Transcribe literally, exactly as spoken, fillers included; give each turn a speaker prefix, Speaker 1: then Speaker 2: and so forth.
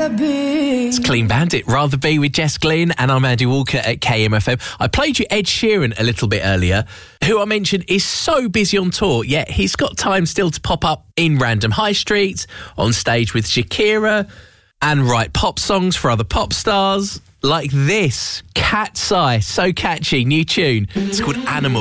Speaker 1: rather be.
Speaker 2: It's Clean Bandit, Rather Be with Jess Glynn, and I'm Andy Walker at K M F M. I played you Ed Sheeran a little bit earlier, who I mentioned is so busy on tour, yet he's got time still to pop up in random high streets, on stage with Shakira, and write pop songs for other pop stars like this. Cat's Eye, so catchy, new tune. It's called Animal.